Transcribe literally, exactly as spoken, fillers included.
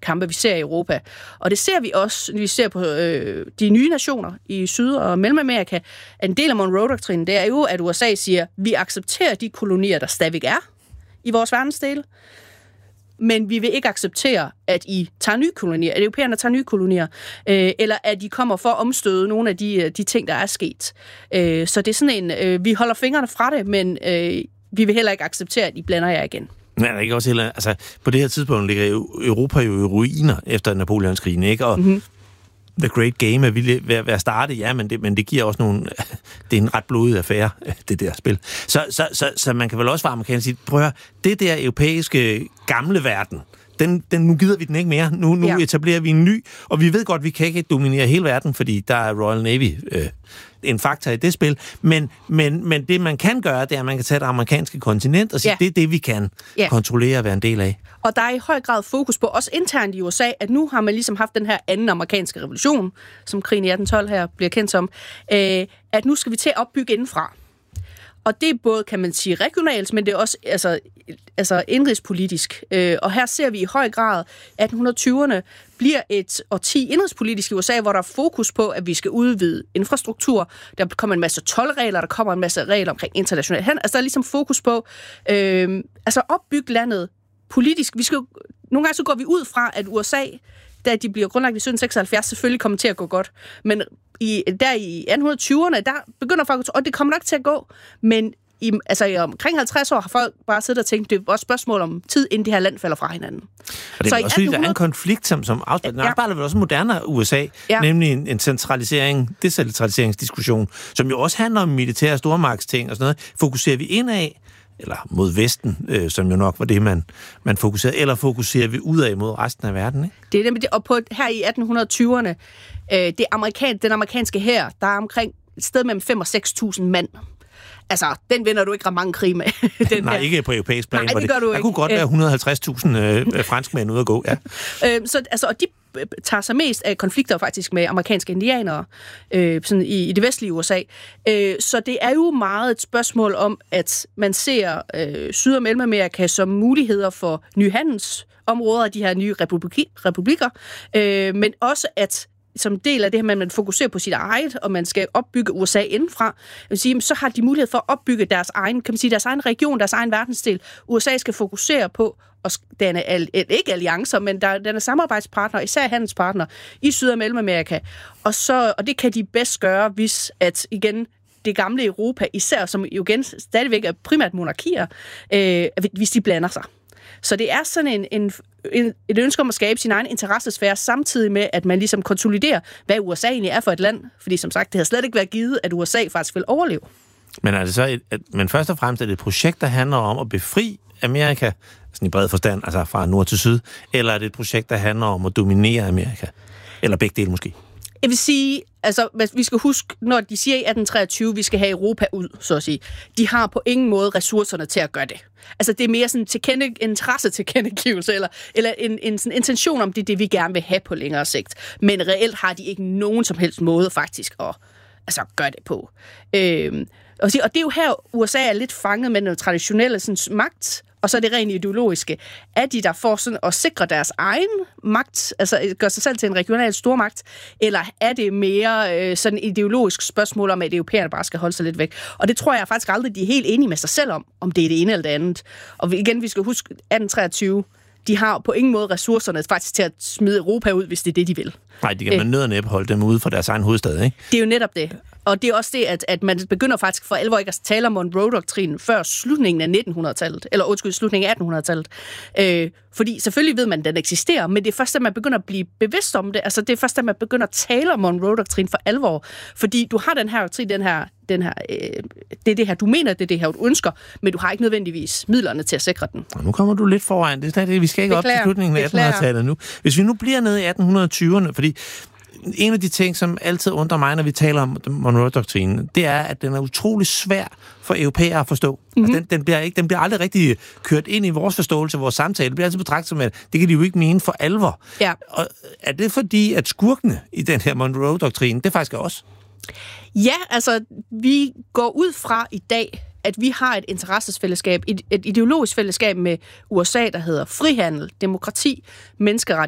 magtkampe, vi ser i Europa. Og det ser vi også, når vi ser på øh, de nye nationer i Syd- og Mellemamerika. En del af Monroe-doktrinen, det er jo, at U S A siger, vi accepterer de kolonier, der stadigvæk er i vores verdensdel, men vi vil ikke acceptere, at I tager nye kolonier, at europæerne tager nye kolonier, øh, eller at de kommer for at omstøde nogle af de, de ting, der er sket. Øh, så det er sådan en, øh, vi holder fingrene fra det, men øh, vi vil heller ikke acceptere, at I blander jer igen. Nej, der ikke også heller, altså, på det her tidspunkt ligger Europa jo i ruiner efter Napoleonskrigen, ikke? Og mm-hmm. The Great Game er ved at starte, ja, men det, men det giver også nogle... Det er en ret blodig affære, det der spil. Så, så, så, så man kan vel også fra amerikansk sige, prøv at høre, det der europæiske gamle verden, den, den, nu gider vi den ikke mere. Nu, nu ja. etablerer vi en ny, og vi ved godt, vi kan ikke dominere hele verden, fordi der er Royal Navy øh, en faktor i det spil. Men, men, men det, man kan gøre, det er, at man kan tage det amerikanske kontinent og sige, ja. det er det, vi kan ja. kontrollere og være en del af. Og der er i høj grad fokus på, også internt i U S A, at nu har man ligesom haft den her anden amerikanske revolution, som krigen i atten tolv her bliver kendt som, øh, at nu skal vi til at opbygge indenfra. Og det er både, kan man sige, regionalt, men det er også altså, altså indrigspolitisk. Øh, og her ser vi i høj grad, at atten tyverne bliver et årti indrigspolitisk i U S A, hvor der er fokus på, at vi skal udvide infrastruktur. Der kommer en masse toldregler, der kommer en masse regler omkring international handel. Altså der er ligesom fokus på øh, altså opbygge landet politisk. Vi skal, nogle gange så går vi ud fra, at U S A, da de bliver grundlagt i sytten seksoghalvfjerds, selvfølgelig kommer til at gå godt. Men i, der i atten tyverne, der begynder folk, og det kommer nok til at gå, men i, altså i omkring halvtreds år har folk bare siddet og tænkt, det er også et spørgsmål om tid, inden det her land falder fra hinanden. Og det er så også fordi, der er en konflikt, som, som afspiller. Der er bare også moderne U S A, ja. nemlig en, en centralisering, decentraliseringsdiskussion, som jo også handler om militære stormagtsting og sådan noget. Fokuserer vi indad, eller mod Vesten, øh, som jo nok var det, man, man fokuserede, eller fokuserer vi udad mod resten af verden, ikke? Det er nemlig det, og på, her i atten tyverne, øh, det amerikan, den amerikanske hær, der er omkring et sted mellem fem og seks tusind mand. Altså, den vinder du ikke ret mange krig med. Den Nej, her. ikke på europæisk plan. Nej, det gør du ikke. Der kunne godt være et hundrede og halvtreds tusind øh, franskmænd ude at gå, ja. øh, så, altså, og de tager sig mest af konflikter faktisk med amerikanske indianere øh, sådan i, i det vestlige U S A. Øh, så det er jo meget et spørgsmål om, at man ser øh, Syd- og Mellemamerika som muligheder for nye handelsområder, de her nye republik- republikker, øh, men også at som del af det her, at man fokuserer på sit eget, og man skal opbygge U S A indenfra, jeg vil sige, så har de mulighed for at opbygge deres egen, kan man sige, deres egen region, deres egen verdensdel. U S A skal fokusere på at danne, ikke alliancer, men der, den er samarbejdspartner, især handelspartner i Syd- og Mellemamerika. Og, så, og det kan de bedst gøre, hvis at igen det gamle Europa, især som jo igen stadigvæk er primært monarkier, øh, hvis de blander sig. Så det er sådan en, en, en, et ønske om at skabe sin egen interessesfære, samtidig med, at man ligesom konsoliderer, hvad U S A egentlig er for et land. Fordi som sagt, det har slet ikke været givet, at U S A faktisk vil overleve. Men er det så et, et, men først og fremmest er det et projekt, der handler om at befri Amerika, sådan i bred forstand, altså fra nord til syd, eller er det et projekt, der handler om at dominere Amerika? Eller begge dele måske? Jeg vil sige, altså, vi skal huske, når de siger i atten treogtyve, vi skal have Europa ud, så at sige, de har på ingen måde ressourcerne til at gøre det. Altså, det er mere sådan en interesse-tilkendegivelse, eller, eller en, en sådan intention om, det er det, vi gerne vil have på længere sigt. Men reelt har de ikke nogen som helst måde faktisk at altså, gøre det på. Øhm, og det er jo her, U S A er lidt fanget med den traditionelle sådan, magt, og så er det rent ideologiske. Er de der for sådan at sikre deres egen magt, altså gøre sig selv til en regional stormagt, eller er det mere øh, sådan et ideologisk spørgsmål om, at europæerne bare skal holde sig lidt væk? Og det tror jeg faktisk aldrig, de er helt enige med sig selv om, om det er det ene eller det andet. Og igen, vi skal huske atten treogtyve, de har på ingen måde ressourcerne faktisk til at smide Europa ud, hvis det er det, de vil. Nej, de kan man nød og næppe holde dem ude fra deres egen hovedstad, ikke? Det er jo netop det. Og det er også det, at, at man begynder faktisk for alvor ikke at tale om Monroe-doktrinen før slutningen af nittenhundredetallet, eller undskyld, slutningen af attenhundredetallet. Øh, fordi selvfølgelig ved man, at den eksisterer, men det er først, at man begynder at blive bevidst om det. Altså det er først, at man begynder at tale om Monroe-doktrinen for alvor. Fordi du har den her doktrin, den her, den her, øh, det er det her, du mener, det er det her, du ønsker, men du har ikke nødvendigvis midlerne til at sikre den. Og nu kommer du lidt foran. Det er det, vi skal ikke Beklager. op til slutningen af attenhundredetallet nu. Hvis vi nu bliver nede i atten tyverne, fordi en af de ting, som altid undrer mig, når vi taler om Monroe-doktrinen, det er, at den er utrolig svær for europæere at forstå. Mm-hmm. Altså, den, den, bliver ikke, den bliver aldrig rigtig kørt ind i vores forståelse, vores samtale. Det bliver altid betragtet som, at det kan de jo ikke mene for alvor. Ja. Og er det fordi, at skurkene i den her Monroe-doktrin, det er faktisk os? Ja, altså, vi går ud fra i dag, at vi har et interessesfællesskab, et, et ideologisk fællesskab med U S A, der hedder frihandel, demokrati, menneskerettigheder,